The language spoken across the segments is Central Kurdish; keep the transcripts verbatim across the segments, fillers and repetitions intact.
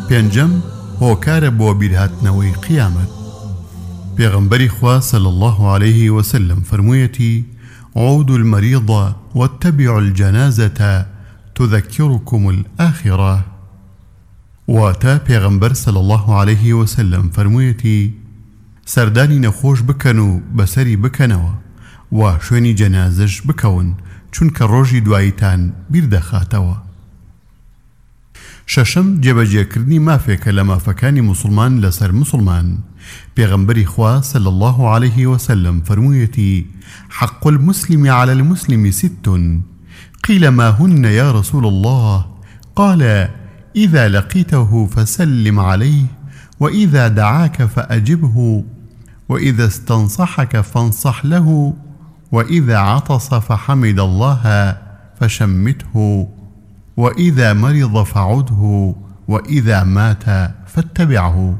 پێنجەم هۆکارە بۆ بیرهاتنەوەی قیامەت. پێغەمبەری خوا صلی الله عليه وسلم فرموویەتی: عودوا المريض واتبعوا الجنازة تذكركم الآخرة. واتا پێغەمبەر صلی الله عليه وسلم فرموویەتی: سەردانی نەخۆش بکەن و بەسەری بکەنەوە و شوێنی جەنازەش بکەون، چونکە ڕۆژی دواییتان بیر دەخاتەوە. شەشەم جێبەجێکردنی مافێکە لە مافەکانی موسڵمان لەسەر موسڵمان. پێغەمبەری خوا صلی الله عليه وسلم فرموویەتی: حق المسلم على المسلم ست قيل ما هن يا رسول الله؟ قال: إذا لقيته فسلم عليه، وإذا دعاك فأجبه، وإذا استنصحك فانصح له، وإذا عطس فحمد الله فشمته، وإذا مرض فعده، وإذا مات فاتبعه.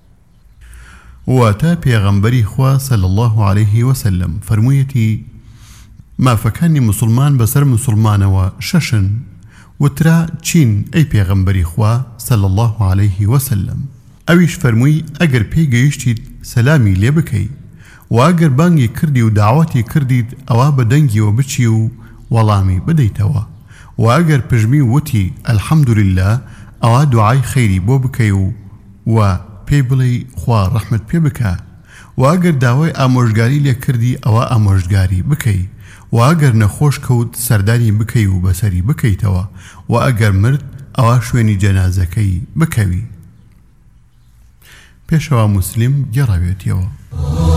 واتا پێغەمبەری خوا صلی الله عليه وسلم فرموویەتی: مافەکانی مسلمان بەسەر مسلمانەوە شەشن. وترا چین ئەی پێغەمبەری خوا صلی الله عليه وسلم؟ ئەویش فەرمووی: ئەگەر پێی گەیشتیت سەلامی لێ بکەی، و ئەگەر بانگی کردی و داواتی کردیت ئەوا بە دەنگیەوە بچی و وەڵامی بدەیتەوە، و ئەگەر پژمی وتی ئەلحەمدولله ئەوا دوعای خەیری بۆ بکەی و و پێی بڵێی خوا ڕەحمەت پێ بکە، و ئەگەر داوای ئامۆژگاری لێ کردی ئەوە ئامۆژگاری بکەی، و ئەگەر نەخۆش کەوت سەردانی بکەی و بەسەری بکەیتەوە، و ئەگەر مرد ئەوا شوێنی جەنازەکەی بکەوی. پێشەوە موسلیم گێڕاوێتیەوە.